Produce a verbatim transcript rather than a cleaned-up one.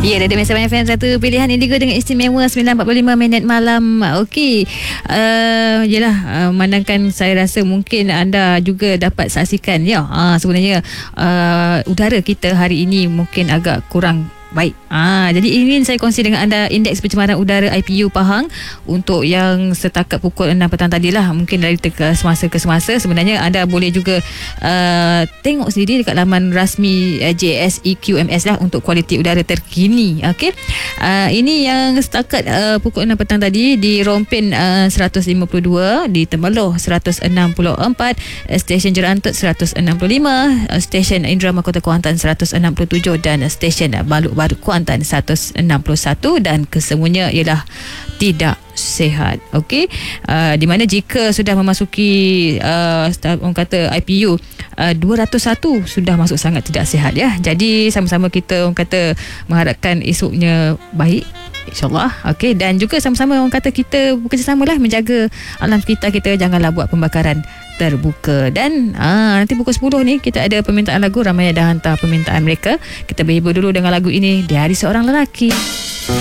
Ya, Radio Max F M satu pilihan Indigo dengan istimewa sembilan empat puluh lima minit malam. Okey. Uh, yelah, uh, memandangkan saya rasa mungkin anda juga dapat saksikan ya. Uh, sebenarnya uh, udara kita hari ini mungkin agak kurang baik. Ah, jadi ingin saya kongsi dengan anda indeks pencemaran udara I P U Pahang untuk yang setakat pukul enam petang tadilah. Mungkin dari ke semasa ke semasa. Sebenarnya anda boleh juga uh, tengok sendiri dekat laman rasmi uh, J S E Q M S lah untuk kualiti udara terkini. Okey. Uh, ini yang setakat uh, pukul enam petang tadi di Rompin uh, seratus lima puluh dua, di Temerloh seratus enam puluh empat, uh, stesen Jerantut seratus enam puluh lima, uh, stesen Indrama Kota Kuantan seratus enam puluh tujuh dan uh, stesen uh, Baluk Baru Kuantan seratus enam puluh satu dan kesemuanya ialah tidak sihat. Okey, uh, di mana jika sudah memasuki uh, orang kata I P U uh, dua ratus satu sudah masuk sangat tidak sihat ya. Jadi sama-sama kita orang kata mengharapkan esoknya baik, InsyaAllah. Okey, dan juga sama-sama orang kata kita bekerjasamalah menjaga alam sekitar kita, janganlah buat pembakaran terbuka. Dan aa, nanti pukul sepuluh ni kita ada permintaan lagu. Ramai dah hantar permintaan mereka. Kita berhibur dulu dengan lagu ini, Di Hari Seorang Lelaki.